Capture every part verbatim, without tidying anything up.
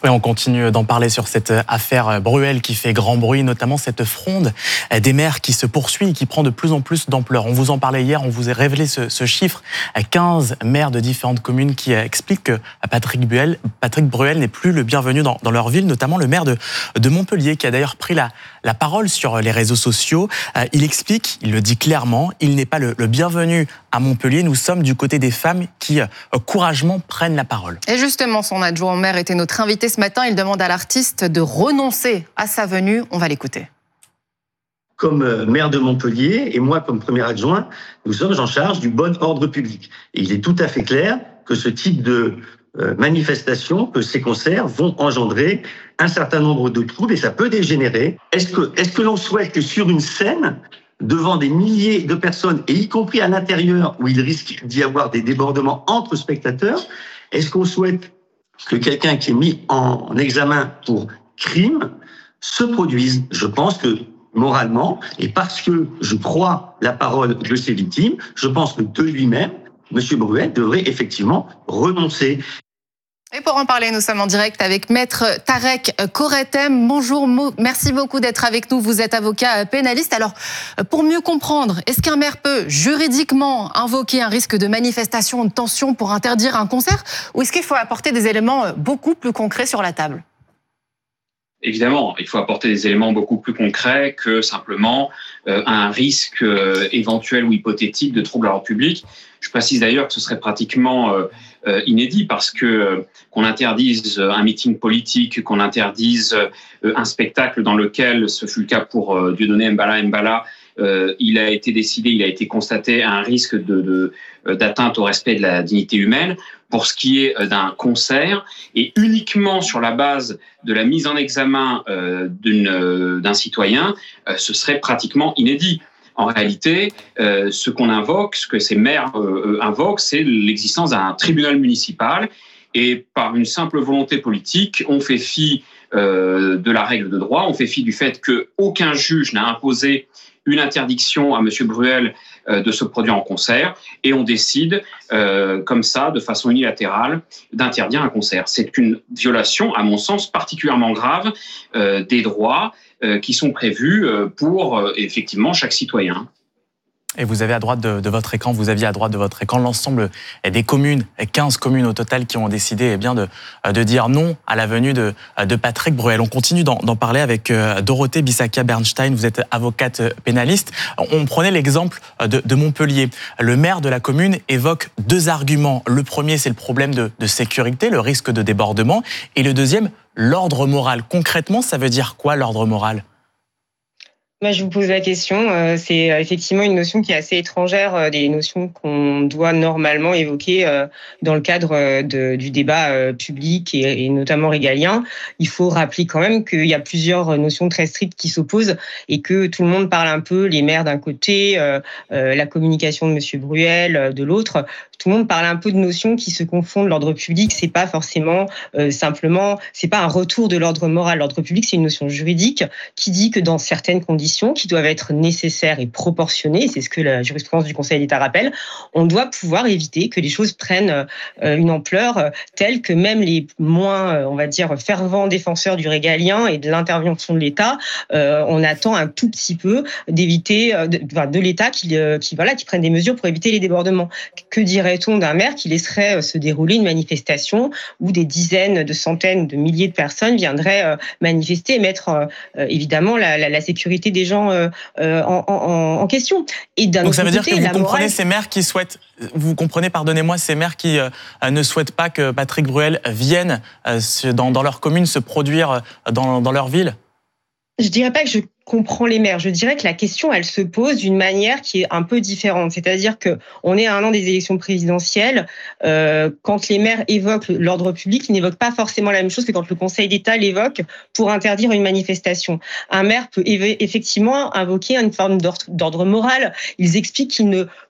Oui, on continue d'en parler sur cette affaire Bruel qui fait grand bruit, notamment cette fronde des maires qui se poursuit et qui prend de plus en plus d'ampleur. On vous en parlait hier, on vous a révélé ce, ce chiffre. quinze maires de différentes communes qui expliquent que Patrick Bruel, Patrick Bruel n'est plus le bienvenu dans, dans leur ville, notamment le maire de, de Montpellier qui a d'ailleurs pris la, la parole sur les réseaux sociaux. Il explique, il le dit clairement, il n'est pas le, le bienvenu à Montpellier. Nous sommes du côté des femmes qui courageusement prennent la parole. Et justement, son adjoint au maire était notre invité ce matin. Il demande à l'artiste de renoncer à sa venue. On va l'écouter. Comme maire de Montpellier et moi comme premier adjoint, nous sommes en charge du bon ordre public. Et il est tout à fait clair que ce type de manifestation, que ces concerts vont engendrer un certain nombre de troubles et ça peut dégénérer. Est-ce que, est-ce que l'on souhaite que sur une scène, devant des milliers de personnes, et y compris à l'intérieur, où il risque d'y avoir des débordements entre spectateurs, est-ce qu'on souhaite que quelqu'un qui est mis en examen pour crime se produise? Je pense que, moralement, et parce que je crois la parole de ces victimes, je pense que de lui-même, M. Bruel devrait effectivement renoncer. Et pour en parler, nous sommes en direct avec Maître Tarek Koretem. Bonjour, merci beaucoup d'être avec nous. Vous êtes avocat pénaliste. Alors, pour mieux comprendre, est-ce qu'un maire peut juridiquement invoquer un risque de manifestation ou de tension pour interdire un concert? Ou est-ce qu'il faut apporter des éléments beaucoup plus concrets sur la table? Évidemment, il faut apporter des éléments beaucoup plus concrets que simplement euh, un risque euh, éventuel ou hypothétique de trouble à l'ordre public. Je précise d'ailleurs que ce serait pratiquement euh, euh, inédit parce que euh, qu'on interdise un meeting politique, qu'on interdise euh, un spectacle dans lequel, ce fut le cas pour euh, Dieudonné Mbala Mbala, euh, il a été décidé, il a été constaté un risque de, de, d'atteinte au respect de la dignité humaine. Pour ce qui est d'un concert, et uniquement sur la base de la mise en examen euh, d'une, euh, d'un citoyen, euh, ce serait pratiquement inédit. En réalité, euh, ce qu'on invoque, ce que ces maires euh, invoquent, c'est l'existence d'un tribunal municipal, et par une simple volonté politique, on fait fi euh, de la règle de droit, on fait fi du fait qu'aucun juge n'a imposé une interdiction à M. Bruel euh, de se produire en concert, et on décide, euh, comme ça, de façon unilatérale, d'interdire un concert. C'est une violation, à mon sens, particulièrement grave euh, des droits euh, qui sont prévus euh, pour, euh, effectivement, chaque citoyen. Et vous avez à droite de, de votre écran, vous aviez à droite de votre écran l'ensemble des communes, quinze communes au total qui ont décidé eh bien, de, de dire non à la venue de, de Patrick Bruel. On continue d'en, d'en parler avec Dorothée Bissakia-Bernstein, vous êtes avocate pénaliste. On prenait l'exemple de, de Montpellier. Le maire de la commune évoque deux arguments. Le premier, c'est le problème de, de sécurité, le risque de débordement. Et le deuxième, l'ordre moral. Concrètement, ça veut dire quoi l'ordre moral ? Moi, je vous pose la question. C'est effectivement une notion qui est assez étrangère des notions qu'on doit normalement évoquer dans le cadre de, du débat public et, et notamment régalien. Il faut rappeler quand même qu'il y a plusieurs notions très strictes qui s'opposent et que tout le monde parle un peu, les maires d'un côté, euh, la communication de M. Bruel de l'autre. Tout le monde parle un peu de notions qui se confondent. L'ordre public, c'est pas forcément euh, simplement, c'est pas un retour de l'ordre moral. L'ordre public, c'est une notion juridique qui dit que dans certaines conditions qui doivent être nécessaires et proportionnées, c'est ce que la jurisprudence du Conseil d'État rappelle, on doit pouvoir éviter que les choses prennent euh, une ampleur telle que même les moins, euh, on va dire, fervents défenseurs du régalien et de l'intervention de l'État, euh, on attend un tout petit peu d'éviter, euh, de, enfin, de l'État qui, euh, qui, voilà, qui prenne des mesures pour éviter les débordements. Que dirait-on d'un maire qui laisserait se dérouler une manifestation où des dizaines de centaines de milliers de personnes viendraient euh, manifester et mettre euh, évidemment la, la, la sécurité des gens euh, en, en, en question. Et d'un Donc ça veut côté, dire que vous comprenez morale... ces maires qui souhaitent, vous comprenez, pardonnez-moi, ces maires qui euh, ne souhaitent pas que Patrick Bruel vienne euh, dans, dans leur commune se produire dans, dans leur ville? Je dirais pas que je comprends les maires. Je dirais que la question, elle se pose d'une manière qui est un peu différente. C'est-à-dire que on est à un an des élections présidentielles. Euh, quand les maires évoquent l'ordre public, ils n'évoquent pas forcément la même chose que quand le Conseil d'État l'évoque pour interdire une manifestation. Un maire peut effectivement invoquer une forme d'ordre, d'ordre moral. Ils expliquent qu'ils ne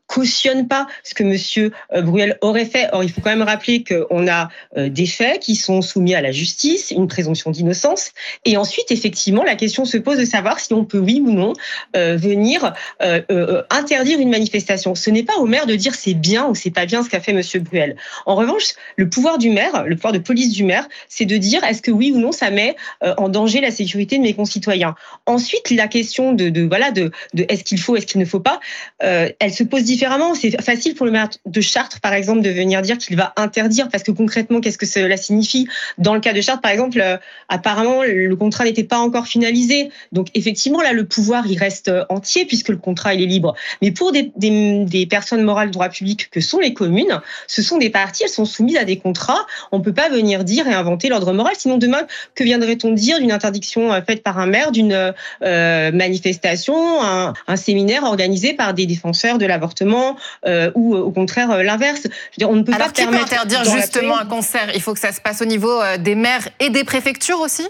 cautionne pas ce que Monsieur Bruel aurait fait. Or, il faut quand même rappeler qu'on a des faits qui sont soumis à la justice, une présomption d'innocence, et ensuite, effectivement, la question se pose de savoir si on peut, oui ou non, euh, venir euh, euh, interdire une manifestation. Ce n'est pas au maire de dire c'est bien ou c'est pas bien ce qu'a fait Monsieur Bruel. En revanche, le pouvoir du maire, le pouvoir de police du maire, c'est de dire est-ce que oui ou non ça met euh, en danger la sécurité de mes concitoyens. Ensuite, la question de, de voilà de, de est-ce qu'il faut, est-ce qu'il ne faut pas, euh, elle se pose différemment. C'est facile pour le maire de Chartres, par exemple, de venir dire qu'il va interdire, parce que concrètement, qu'est-ce que cela signifie? Dans le cas de Chartres, par exemple, euh, apparemment, le contrat n'était pas encore finalisé. Donc, effectivement, là, le pouvoir, il reste entier puisque le contrat, il est libre. Mais pour des, des, des personnes morales de droit public que sont les communes, ce sont des parties, elles sont soumises à des contrats. On ne peut pas venir dire et inventer l'ordre moral. Sinon, demain, que viendrait-on dire d'une interdiction faite par un maire, d'une euh, manifestation, un, un séminaire organisé par des défenseurs de l'avortement euh, ou au contraire l'inverse? Je veux dire, on ne peut Alors, pas qui permettre peut interdire justement un concert? Il faut que ça se passe au niveau des maires et des préfectures aussi?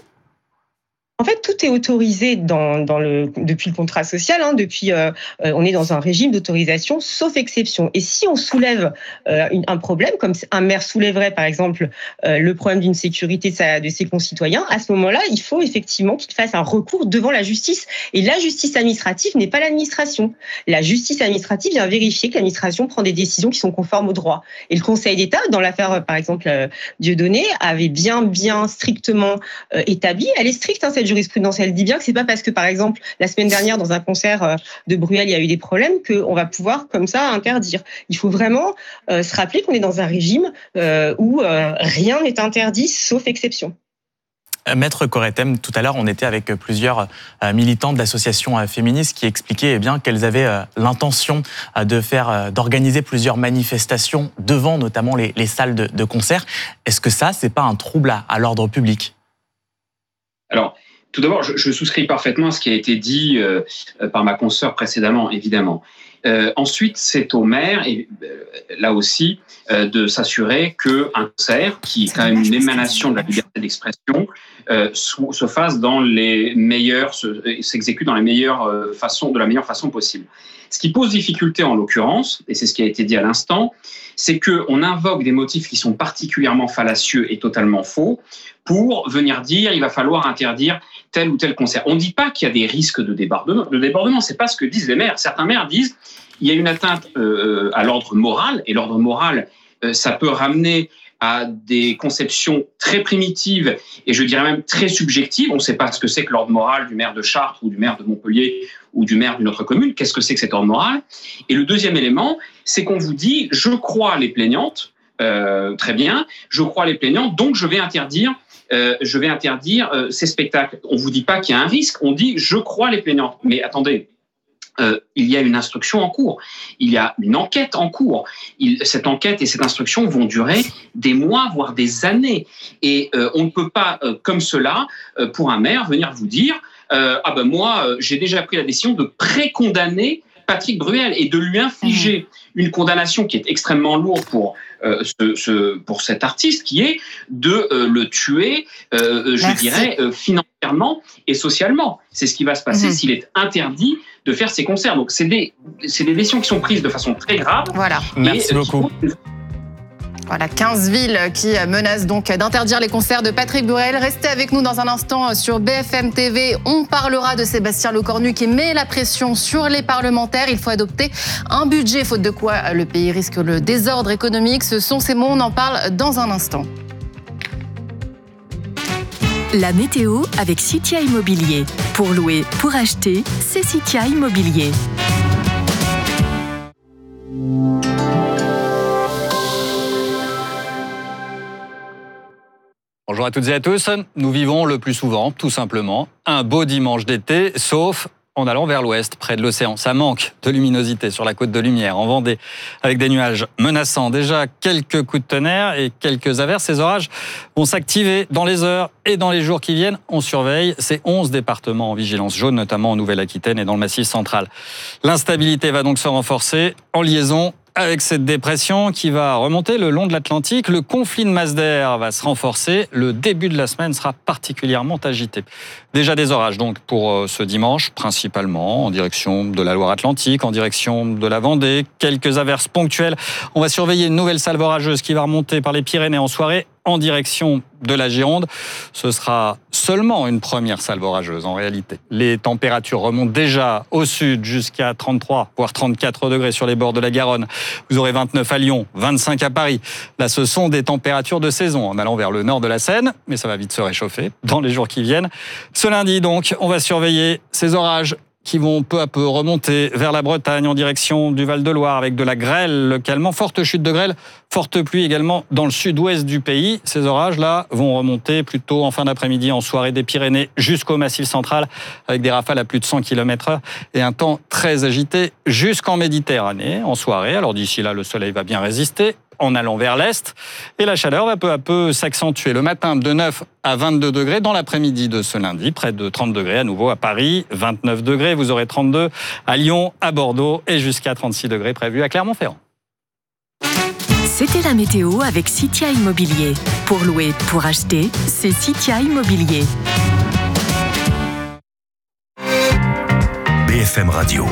En fait, tout est autorisé dans, dans le, depuis le contrat social. Hein, depuis, euh, on est dans un régime d'autorisation, sauf exception. Et si on soulève euh, une, un problème, comme un maire soulèverait par exemple euh, le problème d'une sécurité de, sa, de ses concitoyens, à ce moment-là, il faut effectivement qu'il fasse un recours devant la justice. Et la justice administrative n'est pas l'administration. La justice administrative vient vérifier que l'administration prend des décisions qui sont conformes au droit. Et le Conseil d'État, dans l'affaire par exemple euh, Dieudonné, avait bien, bien strictement euh, établi. Elle est stricte, hein, cette jurisprudence, elle dit bien que c'est pas parce que, par exemple, la semaine dernière, dans un concert de Bruel, il y a eu des problèmes qu'on va pouvoir, comme ça, interdire. Il faut vraiment euh, se rappeler qu'on est dans un régime euh, où euh, rien n'est interdit, sauf exception. Maître Coretem, tout à l'heure, on était avec plusieurs militantes d'associations féministes qui expliquaient eh bien, qu'elles avaient l'intention de faire, d'organiser plusieurs manifestations devant notamment les, les salles de, de concert. Est-ce que ça, c'est pas un trouble à, à l'ordre public? Alors, tout d'abord, je, je souscris parfaitement à ce qui a été dit euh, par ma consoeur précédemment, évidemment. Euh, ensuite, c'est au maire, et euh, là aussi, euh, de s'assurer qu'un concert, qui est quand même une émanation de la liberté d'expression, euh, se fasse dans les meilleures, s'exécute dans les meilleures euh, façons, de la meilleure façon possible. Ce qui pose difficulté en l'occurrence, et c'est ce qui a été dit à l'instant, c'est qu'on invoque des motifs qui sont particulièrement fallacieux et totalement faux pour venir dire il va falloir interdire tel ou tel concert. On ne dit pas qu'il y a des risques de débordement. De débordement, c'est pas ce que disent les maires. Certains maires disent il y a une atteinte euh, à l'ordre moral, et l'ordre moral, euh, ça peut ramener à des conceptions très primitives et je dirais même très subjectives. On ne sait pas ce que c'est que l'ordre moral du maire de Chartres ou du maire de Montpellier ou du maire d'une autre commune. Qu'est-ce que c'est que cet ordre moral? Et le deuxième élément, c'est qu'on vous dit je crois les plaignantes, euh, très bien, je crois les plaignantes, donc je vais interdire Euh, je vais interdire euh, ces spectacles. On ne vous dit pas qu'il y a un risque, on dit je crois les plaignantes. Mais attendez, euh, il y a une instruction en cours, il y a une enquête en cours. Il, cette enquête et cette instruction vont durer des mois, voire des années. Et euh, on ne peut pas, euh, comme cela, euh, pour un maire, venir vous dire euh, ah ben moi, euh, j'ai déjà pris la décision de pré-condamner Patrick Bruel et de lui infliger mmh. une condamnation qui est extrêmement lourde pour euh, ce, ce pour cet artiste, qui est de euh, le tuer, euh, je dirais euh, financièrement et socialement. C'est ce qui va se passer mmh. s'il est interdit de faire ses concerts. Donc c'est des c'est des décisions qui sont prises de façon très grave. Voilà. Merci et, beaucoup. Euh, Voilà, quinze villes qui menacent donc d'interdire les concerts de Patrick Bruel. Restez avec nous dans un instant sur B F M T V. On parlera de Sébastien Lecornu qui met la pression sur les parlementaires. Il faut adopter un budget, faute de quoi le pays risque le désordre économique. Ce sont ces mots, on en parle dans un instant. La météo avec Citia Immobilier. Pour louer, pour acheter, c'est Citia Immobilier. Bonjour à toutes et à tous. Nous vivons le plus souvent, tout simplement, un beau dimanche d'été, sauf en allant vers l'ouest, près de l'océan. Ça manque de luminosité sur la côte de Lumière, en Vendée, avec des nuages menaçants. Déjà quelques coups de tonnerre et quelques averses. Ces orages vont s'activer dans les heures et dans les jours qui viennent. On surveille ces onze départements en vigilance jaune, notamment en Nouvelle-Aquitaine et dans le Massif central. L'instabilité va donc se renforcer en liaison avec cette dépression qui va remonter le long de l'Atlantique. Le conflit de masse d'air va se renforcer. Le début de la semaine sera particulièrement agité. Déjà des orages donc pour ce dimanche, principalement en direction de la Loire-Atlantique, en direction de la Vendée. Quelques averses ponctuelles. On va surveiller une nouvelle salve orageuse qui va remonter par les Pyrénées en soirée en direction de la Gironde. Ce sera seulement une première salve orageuse en réalité. Les températures remontent déjà au sud jusqu'à trente-trois, voire trente-quatre degrés sur les bords de la Garonne. Vous aurez vingt-neuf à Lyon, vingt-cinq à Paris. Là, ce sont des températures de saison en allant vers le nord de la Seine, mais ça va vite se réchauffer dans les jours qui viennent. Ce lundi, donc, on va surveiller ces orages qui vont peu à peu remonter vers la Bretagne en direction du Val-de-Loire avec de la grêle localement, forte chute de grêle, forte pluie également dans le sud-ouest du pays. Ces orages-là vont remonter plutôt en fin d'après-midi, en soirée des Pyrénées jusqu'au Massif central avec des rafales à plus de cent kilomètres heure et un temps très agité jusqu'en Méditerranée en soirée. Alors d'ici là, le soleil va bien résister en allant vers l'est et la chaleur va peu à peu s'accentuer. Le matin de neuf à vingt-deux degrés, dans l'après-midi de ce lundi, près de trente degrés à nouveau à Paris, vingt-neuf degrés, vous aurez trente-deux à Lyon, à Bordeaux et jusqu'à trente-six degrés prévus à Clermont-Ferrand. C'était la météo avec Citia Immobilier. Pour louer, pour acheter, c'est Citia Immobilier. B F M Radio.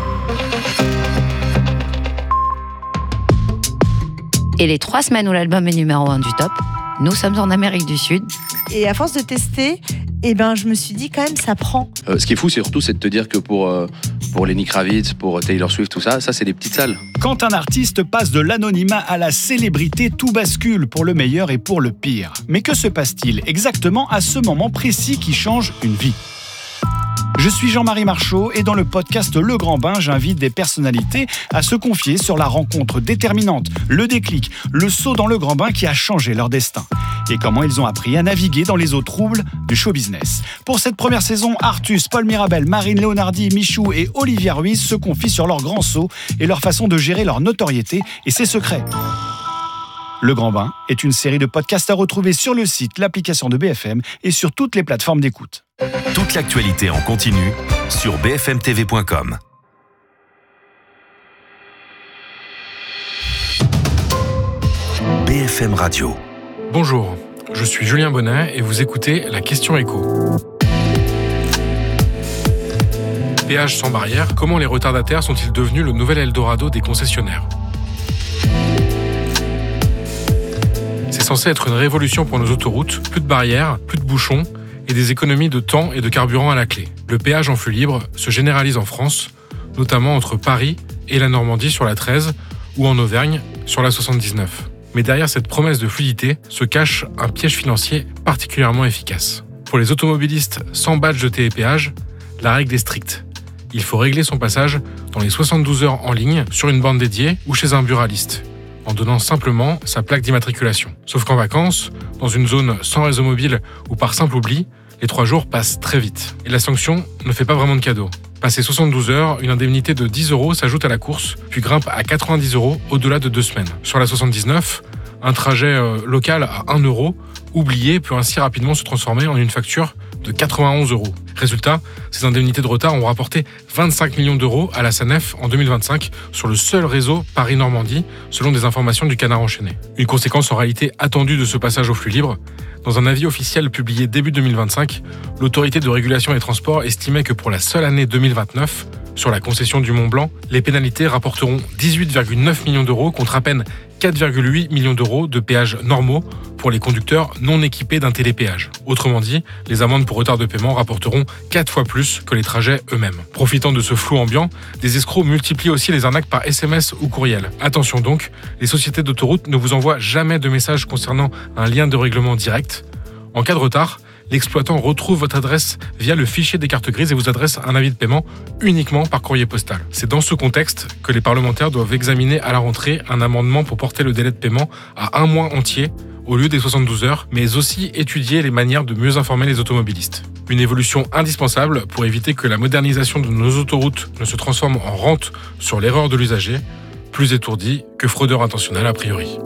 Et les trois semaines où l'album est numéro un du top, nous sommes en Amérique du Sud. Et à force de tester, eh ben, je me suis dit quand même, ça prend. Euh, ce qui est fou, c'est surtout c'est de te dire que pour, euh, pour Lenny Kravitz, pour Taylor Swift, tout ça, ça c'est des petites salles. Quand un artiste passe de l'anonymat à la célébrité, tout bascule pour le meilleur et pour le pire. Mais que se passe-t-il exactement à ce moment précis qui change une vie ? Je suis Jean-Marie Marchaud et dans le podcast Le Grand Bain, j'invite des personnalités à se confier sur la rencontre déterminante, le déclic, le saut dans le grand bain qui a changé leur destin et comment ils ont appris à naviguer dans les eaux troubles du show business. Pour cette première saison, Artus, Paul Mirabel, Marine Leonardi, Michou et Olivia Ruiz se confient sur leur grand saut et leur façon de gérer leur notoriété et ses secrets. Le Grand Bain est une série de podcasts à retrouver sur le site, l'application de B F M et sur toutes les plateformes d'écoute. Toute l'actualité en continu sur b f m t v point com. B F M Radio. Bonjour, je suis Julien Bonnet et vous écoutez La Question Éco. Péage sans barrière, comment les retardataires sont-ils devenus le nouvel Eldorado des concessionnaires ? C'est censé être une révolution pour nos autoroutes, plus de barrières, plus de bouchons et des économies de temps et de carburant à la clé. Le péage en flux libre se généralise en France, notamment entre Paris et la Normandie sur la treize ou en Auvergne sur la soixante-dix-neuf. Mais derrière cette promesse de fluidité se cache un piège financier particulièrement efficace. Pour les automobilistes sans badge de télépéage, la règle est stricte. Il faut régler son passage dans les soixante-douze heures en ligne sur une borne dédiée ou chez un buraliste, en donnant simplement sa plaque d'immatriculation. Sauf qu'en vacances, dans une zone sans réseau mobile ou par simple oubli, les trois jours passent très vite. Et la sanction ne fait pas vraiment de cadeau. Passé soixante-douze heures, une indemnité de dix euros s'ajoute à la course, puis grimpe à quatre-vingt-dix euros au-delà de deux semaines. Sur la soixante-dix-neuf, un trajet euh, local à un euro, oublié, peut ainsi rapidement se transformer en une facture de quatre-vingt-onze euros. Résultat, ces indemnités de retard ont rapporté vingt-cinq millions d'euros à la SANEF en deux mille vingt-cinq sur le seul réseau Paris-Normandie, selon des informations du Canard enchaîné. Une conséquence en réalité attendue de ce passage au flux libre. Dans un avis officiel publié début deux mille vingt-cinq, l'autorité de régulation des transports estimait que pour la seule année deux mille vingt-neuf, sur la concession du Mont-Blanc, les pénalités rapporteront dix-huit virgule neuf millions d'euros contre à peine quatre virgule huit millions d'euros de péages normaux pour les conducteurs non équipés d'un télépéage. Autrement dit, les amendes pour retard de paiement rapporteront quatre fois plus que les trajets eux-mêmes. Profitant de ce flou ambiant, des escrocs multiplient aussi les arnaques par S M S ou courriel. Attention donc, les sociétés d'autoroutes ne vous envoient jamais de message concernant un lien de règlement direct. En cas de retard, l'exploitant retrouve votre adresse via le fichier des cartes grises et vous adresse un avis de paiement uniquement par courrier postal. C'est dans ce contexte que les parlementaires doivent examiner à la rentrée un amendement pour porter le délai de paiement à un mois entier au lieu des soixante-douze heures, mais aussi étudier les manières de mieux informer les automobilistes. Une évolution indispensable pour éviter que la modernisation de nos autoroutes ne se transforme en rente sur l'erreur de l'usager, plus étourdi que fraudeur intentionnel a priori.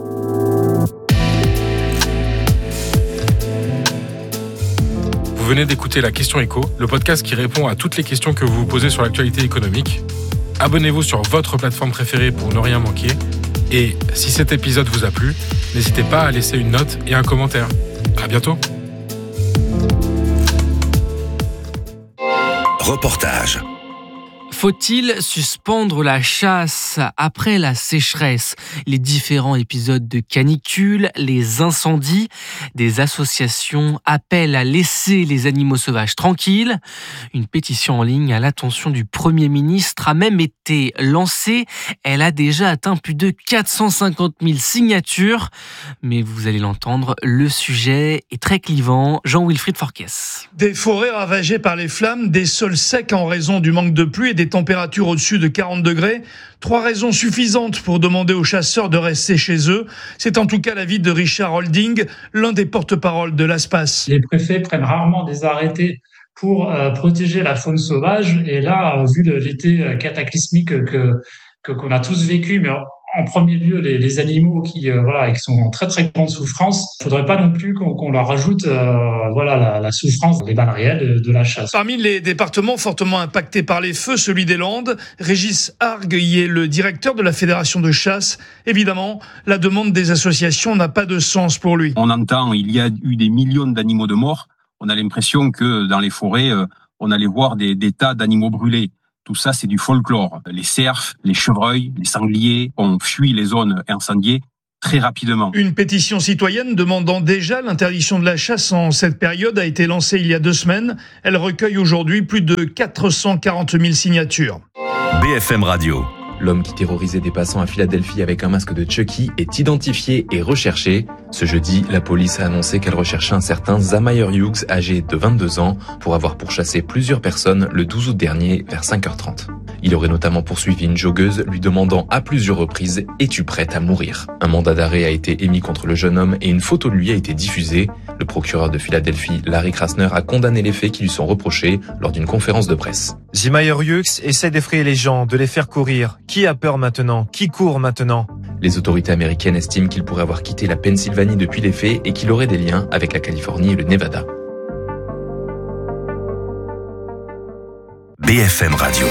Vous venez d'écouter La Question Éco, le podcast qui répond à toutes les questions que vous vous posez sur l'actualité économique. Abonnez-vous sur votre plateforme préférée pour ne rien manquer. Et si cet épisode vous a plu, n'hésitez pas à laisser une note et un commentaire. À bientôt. Reportage. Faut-il suspendre la chasse après la sécheresse? Les différents épisodes de canicule, les incendies, des associations appellent à laisser les animaux sauvages tranquilles. Une pétition en ligne à l'attention du Premier ministre a même été lancée. Elle a déjà atteint plus de quatre cent cinquante mille signatures. Mais vous allez l'entendre, le sujet est très clivant. Jean-Wilfried Forquès. Des forêts ravagées par les flammes, des sols secs en raison du manque de pluie et des températures au-dessus de quarante degrés. Trois raisons suffisantes pour demander aux chasseurs de rester chez eux. C'est en tout cas l'avis de Richard Holding, l'un des porte-parole de l'ASPAS. Les préfets prennent rarement des arrêtés pour euh, protéger la faune sauvage. Et là, vu l'été cataclysmique que, que, qu'on a tous vécu, mais en premier lieu, les, les animaux qui, euh, voilà, qui sont en très très grande souffrance. Il ne faudrait pas non plus qu'on, qu'on leur rajoute euh, voilà, la, la souffrance, les balles réelles de, de la chasse. Parmi les départements fortement impactés par les feux, celui des Landes, Régis Argue y est le directeur de la fédération de chasse. Évidemment, la demande des associations n'a pas de sens pour lui. On entend, il y a eu des millions d'animaux de morts. On a l'impression que dans les forêts, euh, on allait voir des, des tas d'animaux brûlés. Tout ça, c'est du folklore. Les cerfs, les chevreuils, les sangliers ont fui les zones incendiées très rapidement. Une pétition citoyenne demandant déjà l'interdiction de la chasse en cette période a été lancée il y a deux semaines. Elle recueille aujourd'hui plus de quatre cent quarante mille signatures. B F M Radio. L'homme qui terrorisait des passants à Philadelphie avec un masque de Chucky est identifié et recherché. Ce jeudi, la police a annoncé qu'elle recherchait un certain Zamayer Hughes, âgé de vingt-deux ans, pour avoir pourchassé plusieurs personnes le douze août dernier vers cinq heures trente. Il aurait notamment poursuivi une joggeuse lui demandant à plusieurs reprises « Es-tu prête à mourir ?» Un mandat d'arrêt a été émis contre le jeune homme et une photo de lui a été diffusée. Le procureur de Philadelphie, Larry Krasner, a condamné les faits qui lui sont reprochés lors d'une conférence de presse. Zamayer Hughes essaie d'effrayer les gens, de les faire courir. Qui a peur maintenant? Qui court maintenant? Les autorités américaines estiment qu'il pourrait avoir quitté la Pennsylvanie depuis les faits et qu'il aurait des liens avec la Californie et le Nevada. B F M Radio.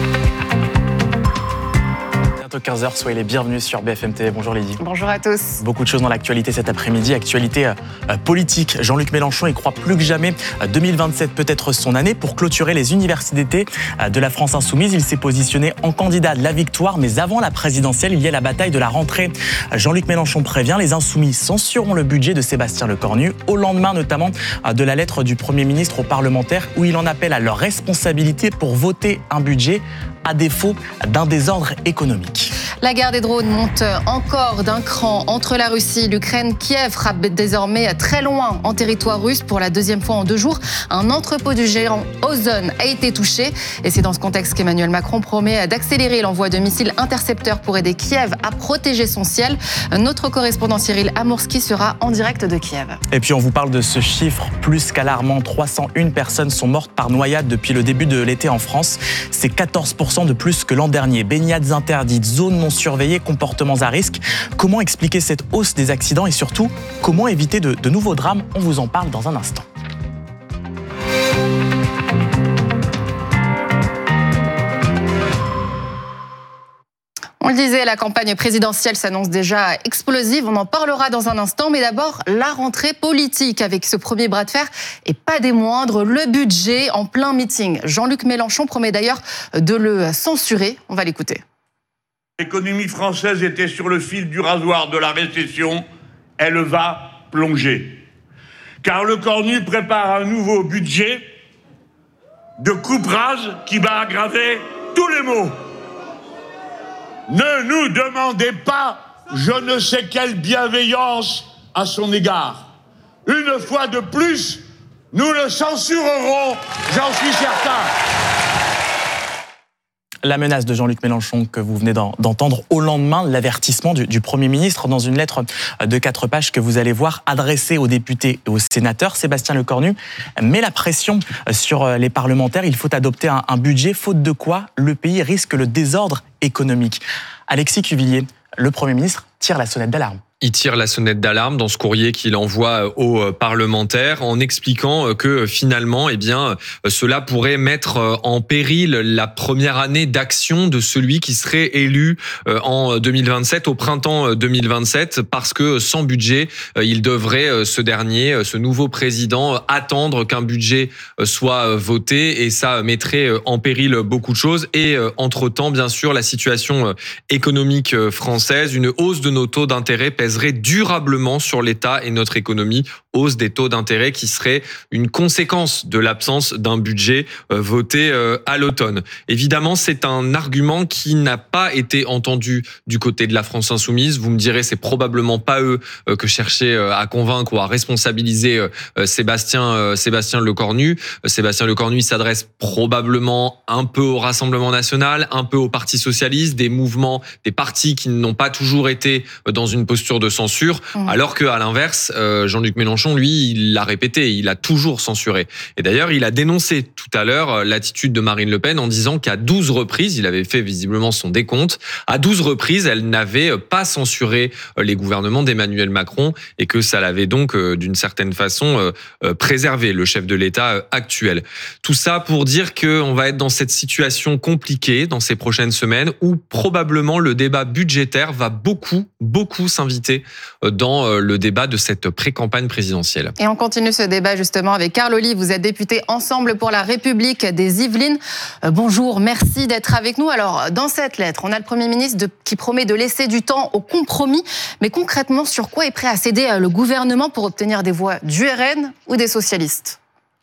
Bientôt quinze heures, soyez les bienvenus sur B F M T V. Bonjour Lydie. Bonjour à tous. Beaucoup de choses dans l'actualité cet après-midi. Actualité euh, politique. Jean-Luc Mélenchon y croit plus que jamais. Euh, deux mille vingt-sept peut être son année pour clôturer les universités d'été euh, de la France insoumise. Il s'est positionné en candidat de la victoire, mais avant la présidentielle, il y a la bataille de la rentrée. Euh, Jean-Luc Mélenchon prévient, les insoumis censureront le budget de Sébastien Lecornu, au lendemain notamment euh, de la lettre du Premier ministre aux parlementaires où il en appelle à leur responsabilité pour voter un budget à défaut d'un désordre économique. La guerre des drones monte encore d'un cran entre la Russie et l'Ukraine. Kiev frappe désormais très loin en territoire russe pour la deuxième fois en deux jours. Un entrepôt du géant Ozone a été touché. Et c'est dans ce contexte qu'Emmanuel Macron promet d'accélérer l'envoi de missiles intercepteurs pour aider Kiev à protéger son ciel. Notre correspondant Cyril Amourski sera en direct de Kiev. Et puis on vous parle de ce chiffre plus qu'alarmant. trois cent une personnes sont mortes par noyade depuis le début de l'été en France. C'est quatorze pour cent de plus que l'an dernier. Baignades interdites, zones non surveillées, comportements à risque. Comment expliquer cette hausse des accidents et surtout, comment éviter de, de nouveaux drames? On vous en parle dans un instant. On le disait, la campagne présidentielle s'annonce déjà explosive. On en parlera dans un instant. Mais d'abord, la rentrée politique avec ce premier bras de fer. Et pas des moindres, le budget en plein meeting. Jean-Luc Mélenchon promet d'ailleurs de le censurer. On va l'écouter. L'économie française était sur le fil du rasoir de la récession. Elle va plonger. Car Lecornu prépare un nouveau budget de coupe-rase qui va aggraver tous les maux. Ne nous demandez pas je ne sais quelle bienveillance à son égard. Une fois de plus, nous le censurerons, j'en suis certain. La menace de Jean-Luc Mélenchon que vous venez d'entendre au lendemain de l'avertissement du, du Premier ministre dans une lettre de quatre pages que vous allez voir adressée aux députés et aux sénateurs. Sébastien Lecornu met la pression sur les parlementaires. Il faut adopter un, un budget, faute de quoi le pays risque le désordre économique. Alexis Cuvillier, le Premier ministre, tire la sonnette d'alarme. il tire la sonnette d'alarme dans ce courrier qu'il envoie aux parlementaires en expliquant que finalement, eh bien, cela pourrait mettre en péril la première année d'action de celui qui serait élu en deux mille vingt-sept, au printemps deux mille vingt-sept, parce que sans budget, il devrait, ce dernier, ce nouveau président, attendre qu'un budget soit voté et ça mettrait en péril beaucoup de choses. Et entre-temps, bien sûr, la situation économique française, une hausse de nos taux d'intérêt pèserait durablement sur l'État et notre économie, hausse des taux d'intérêt qui serait une conséquence de l'absence d'un budget voté à l'automne. Évidemment, c'est un argument qui n'a pas été entendu du côté de la France insoumise. Vous me direz, c'est probablement pas eux que cherchaient à convaincre ou à responsabiliser Sébastien, Sébastien Lecornu. Sébastien Lecornu s'adresse probablement un peu au Rassemblement national, un peu au Parti socialiste, des mouvements, des partis qui n'ont pas toujours été dans une posture de censure, mmh. alors qu'à l'inverse, euh, Jean-Luc Mélenchon, lui, il l'a répété, il a toujours censuré. Et d'ailleurs, il a dénoncé tout à l'heure l'attitude de Marine Le Pen en disant qu'à douze reprises, il avait fait visiblement son décompte, à douze reprises, elle n'avait pas censuré les gouvernements d'Emmanuel Macron et que ça l'avait donc, d'une certaine façon, préservé, le chef de l'État actuel. Tout ça pour dire qu'on va être dans cette situation compliquée dans ces prochaines semaines où probablement le débat budgétaire va beaucoup, beaucoup s'inviter dans le débat de cette pré-campagne présidentielle. Et on continue ce débat justement avec Carl Oli. Vous êtes député Ensemble pour la République des Yvelines. Euh, bonjour, merci d'être avec nous. Alors, dans cette lettre, on a le Premier ministre de, qui promet de laisser du temps au compromis. Mais concrètement, sur quoi est prêt à céder le gouvernement pour obtenir des voix du R N ou des socialistes ?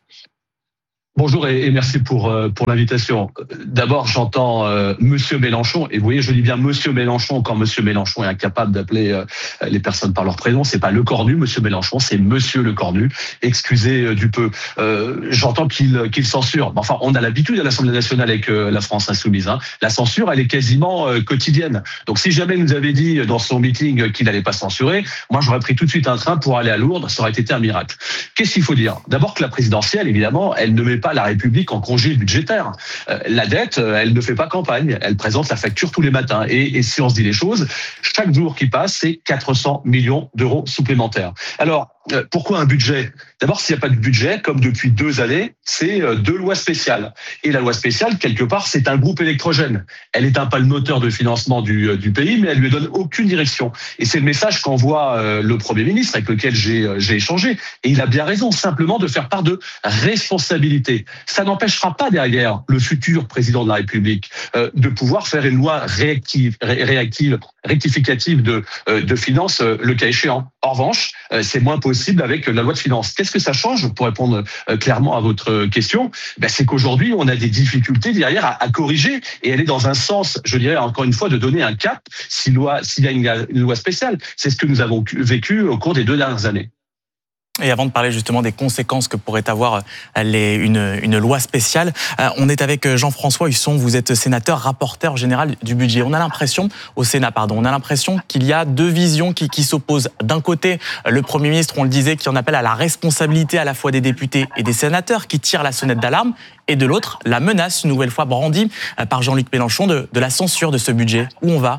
Bonjour et merci pour pour l'invitation. D'abord, j'entends euh, Monsieur Mélenchon, et vous voyez, je dis bien Monsieur Mélenchon quand Monsieur Mélenchon est incapable d'appeler euh, les personnes par leur prénom. C'est pas Lecornu, Monsieur Mélenchon, c'est Monsieur Lecornu. Excusez euh, du peu. Euh, j'entends qu'il qu'il censure. Enfin, on a l'habitude à l'Assemblée nationale avec euh, la France insoumise. Hein. La censure, elle est quasiment euh, quotidienne. Donc, si jamais il nous avait dit dans son meeting qu'il n'allait pas censurer, moi, j'aurais pris tout de suite un train pour aller à Lourdes. Ça aurait été un miracle. Qu'est-ce qu'il faut dire ? D'abord que la présidentielle, évidemment, elle ne met pas la République en congé budgétaire. Euh, la dette, euh, elle ne fait pas campagne. Elle présente la facture tous les matins. Et, et si on se dit les choses, chaque jour qui passe, c'est quatre cents millions d'euros supplémentaires. Alors, euh, pourquoi un budget ? D'abord, s'il n'y a pas de budget, comme depuis deux années, c'est euh, deux lois spéciales. Et la loi spéciale, quelque part, c'est un groupe électrogène. Elle n'est pas le moteur de financement du, euh, du pays, mais elle lui donne aucune direction. Et c'est le message qu'envoie euh, le Premier ministre, avec lequel j'ai, euh, j'ai échangé. Et il a bien raison, simplement de faire part de responsabilité. Ça n'empêchera pas derrière le futur président de la République euh, de pouvoir faire une loi réactive, ré- réactive rectificative de, euh, de finances, euh, le cas échéant. En revanche, euh, c'est moins possible avec la loi de finances. Qu'est-ce que ça change ? Pour répondre euh, clairement à votre question, ben, c'est qu'aujourd'hui, on a des difficultés derrière à, à corriger et aller dans un sens, je dirais encore une fois, de donner un cap si loi, s'il y a une, une loi spéciale. C'est ce que nous avons vécu au cours des deux dernières années. Et avant de parler justement des conséquences que pourrait avoir les, une, une loi spéciale, euh, on est avec Jean-François Husson, vous êtes sénateur, rapporteur général du budget. On a l'impression, au Sénat, pardon, on a l'impression qu'il y a deux visions qui, qui s'opposent. D'un côté, le Premier ministre, on le disait, qui en appelle à la responsabilité à la fois des députés et des sénateurs, qui tirent la sonnette d'alarme, et de l'autre, la menace, une nouvelle fois brandie par Jean-Luc Mélenchon, de, de la censure de ce budget. Où on va ?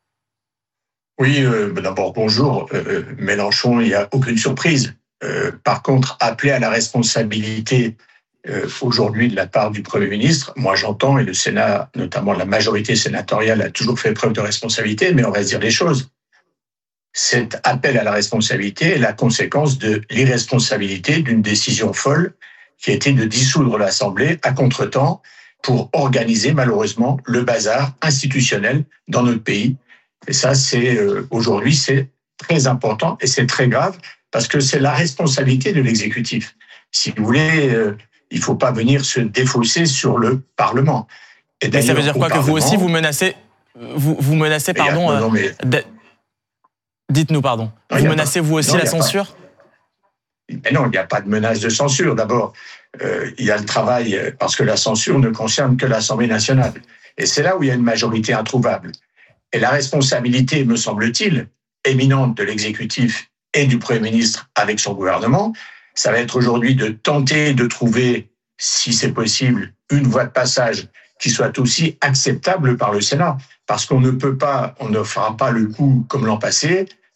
Oui, euh, d'abord, bonjour. Euh, Mélenchon, il n'y a aucune surprise. Euh, par contre, appeler à la responsabilité euh, aujourd'hui de la part du Premier ministre, moi j'entends, et le Sénat, notamment la majorité sénatoriale, a toujours fait preuve de responsabilité, mais on va se dire les choses. Cet appel à la responsabilité est la conséquence de l'irresponsabilité d'une décision folle qui a été de dissoudre l'Assemblée à contretemps pour organiser malheureusement le bazar institutionnel dans notre pays. Et ça, c'est euh, aujourd'hui, c'est très important et c'est très grave. Parce que c'est la responsabilité de l'exécutif. Si vous voulez, euh, il ne faut pas venir se défausser sur le Parlement. Et, et ça veut dire quoi, que vous aussi vous menacez, vous, vous menacez, pardon, a, non, mais... euh, dites-nous pardon, non, vous menacez pas, vous aussi non, la censure ? Mais non, il n'y a pas de menace de censure. D'abord, euh, il y a le travail, parce que la censure ne concerne que l'Assemblée nationale. Et c'est là où il y a une majorité introuvable. Et la responsabilité, me semble-t-il, éminente de l'exécutif et du Premier ministre avec son gouvernement, ça va être aujourd'hui de tenter de trouver, si c'est possible, une voie de passage qui soit aussi acceptable par le Sénat. Parce qu'on ne peut pas, on ne fera pas le coup, comme l'an passé,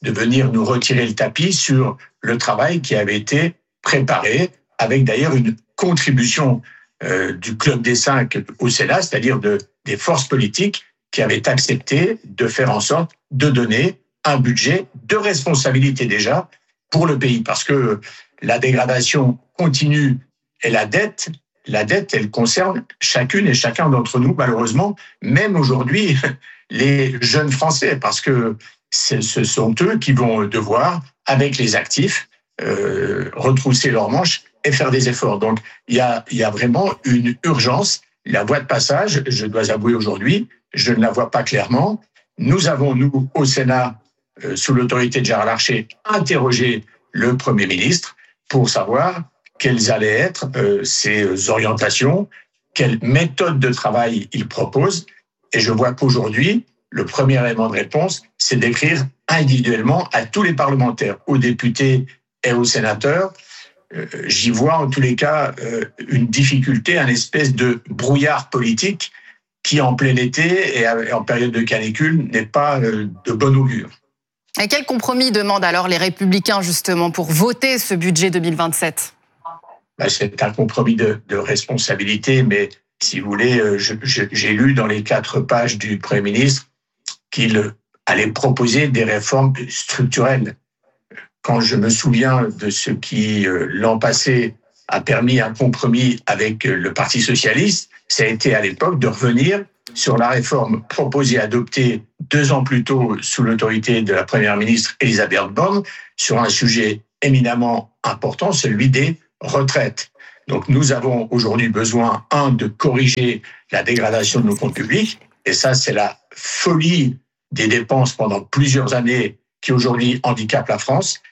de venir nous retirer le tapis sur le travail qui avait été préparé, avec d'ailleurs une contribution euh, du Club des Cinq au Sénat, c'est-à-dire de, des forces politiques qui avaient accepté de faire en sorte de donner un budget de responsabilité déjà pour le pays, parce que la dégradation continue et la dette, la dette, elle concerne chacune et chacun d'entre nous, malheureusement, même aujourd'hui, les jeunes Français, parce que ce sont eux qui vont devoir, avec les actifs, euh, retrousser leurs manches et faire des efforts. Donc, il y a, il y a vraiment une urgence. La voie de passage, je dois avouer aujourd'hui, je ne la vois pas clairement. Nous avons, nous, au Sénat, euh, sous l'autorité de Gérard Larcher, interrogé le Premier ministre pour savoir quelles allaient être euh, ses orientations, quelle méthode de travail il propose. Et je vois qu'aujourd'hui, le premier élément de réponse, c'est d'écrire individuellement à tous les parlementaires, aux députés et aux sénateurs. Euh, j'y vois en tous les cas euh, une difficulté, un espèce de brouillard politique qui, en plein été et en période de canicule, n'est pas euh, de bon augure. Et quel compromis demandent alors les Républicains justement pour voter ce budget deux mille vingt-sept ? Ben, c'est un compromis de, de responsabilité, mais si vous voulez, je, je, j'ai lu dans les quatre pages du Premier ministre qu'il allait proposer des réformes structurelles. Quand je me souviens de ce qui, euh, l'an passé, a permis un compromis avec le Parti socialiste, ça a été à l'époque de revenir sur la réforme proposée et adoptée deux ans plus tôt sous l'autorité de la Première ministre Elisabeth Borne sur un sujet éminemment important, celui des retraites. Donc nous avons aujourd'hui besoin, un, de corriger la dégradation de nos comptes publics, et ça c'est la folie des dépenses pendant plusieurs années qui aujourd'hui handicapent la France,